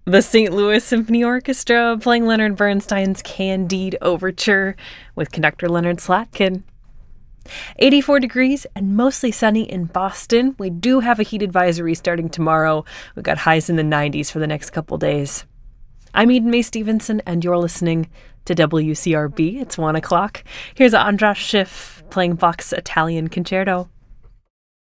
The St. Louis Symphony Orchestra playing Leonard Bernstein's Candide Overture with conductor Leonard Slatkin. 84 degrees and mostly sunny in Boston. We do have a heat advisory starting tomorrow. We've got highs in the 90s for the next couple days. I'm Eden May Stevenson, and you're listening to WCRB. It's 1 o'clock. Here's Andras Schiff playing Bach's Italian Concerto.